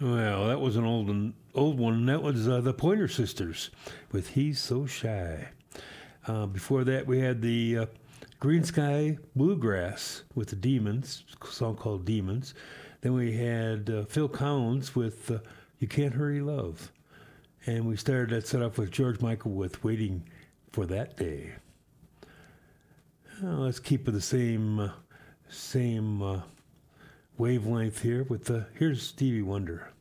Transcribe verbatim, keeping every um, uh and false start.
Well, that was an old one, old one. That was uh, the Pointer Sisters with "He's So Shy." Uh, before that, we had the uh, Green Sky Bluegrass with the Demons, a song called "Demons." Then we had uh, Phil Collins with uh, "You Can't Hurry Love," and we started that set off with George Michael with "Waiting for That Day." Uh, let's keep it the same, uh, same uh, wavelength here. With the here's Stevie Wonder.